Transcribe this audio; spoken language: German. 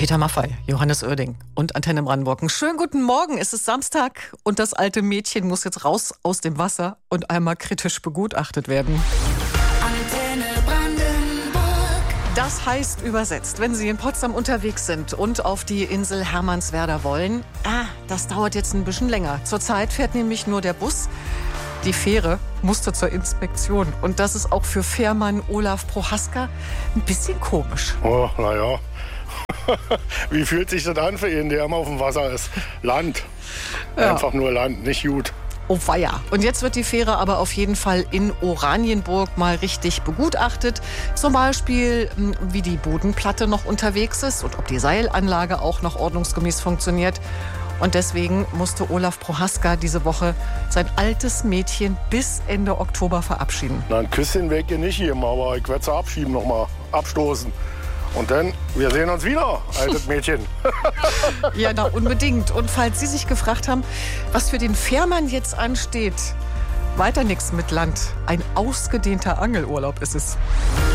Peter Maffay, Johannes Oerding und Antenne Brandenburg. Einen schönen guten Morgen. Es ist Samstag und das alte Mädchen muss jetzt raus aus dem Wasser und einmal kritisch begutachtet werden. Antenne Brandenburg. Das heißt übersetzt, wenn Sie in Potsdam unterwegs sind und auf die Insel Hermannswerder wollen, das dauert jetzt ein bisschen länger. Zurzeit fährt nämlich nur der Bus. Die Fähre musste zur Inspektion. Und das ist auch für Fährmann Olaf Prohaska ein bisschen komisch. Oh, naja. Wie fühlt sich das an für ihn, der immer auf dem Wasser ist? Land. Ja. Einfach nur Land, nicht gut. Oh weia. Und jetzt wird die Fähre aber auf jeden Fall in Oranienburg mal richtig begutachtet. Zum Beispiel, wie die Bodenplatte noch unterwegs ist und ob die Seilanlage auch noch ordnungsgemäß funktioniert. Und deswegen musste Olaf Prohaska diese Woche sein altes Mädchen bis Ende Oktober verabschieden. Na, ein Küsschen weg ihr nicht geben, aber ich werde sie abschieben nochmal, abstoßen. Und dann, wir sehen uns wieder, altes Mädchen. Ja, na, unbedingt. Und falls Sie sich gefragt haben, was für den Fährmann jetzt ansteht, weiter nichts mit Land. Ein ausgedehnter Angelurlaub ist es.